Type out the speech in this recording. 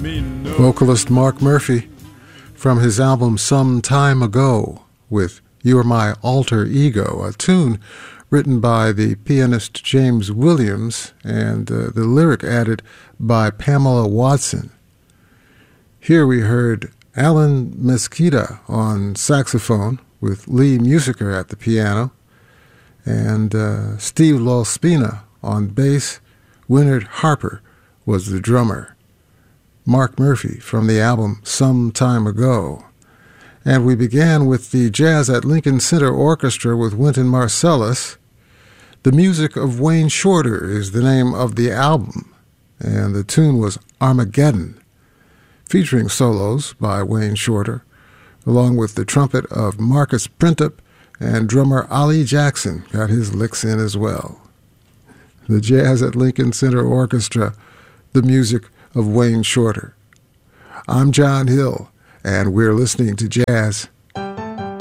Vocalist Mark Murphy from his album Some Time Ago with You're My Alter Ego, a tune written by the pianist James Williams and the lyric added by Pamela Watson. Here we heard Alan Mesquita on saxophone with Lee Musiker at the piano and Steve Lospina on bass. Winard Harper was the drummer. Mark Murphy from the album Some Time Ago. And we began with the Jazz at Lincoln Center Orchestra with Wynton Marsalis. The Music of Wayne Shorter is the name of the album, and the tune was Armageddon, featuring solos by Wayne Shorter, along with the trumpet of Marcus Printup, and drummer Ollie Jackson got his licks in as well. The Jazz at Lincoln Center Orchestra, the music of Wayne Shorter. I'm John Hill, and we're listening to Jazz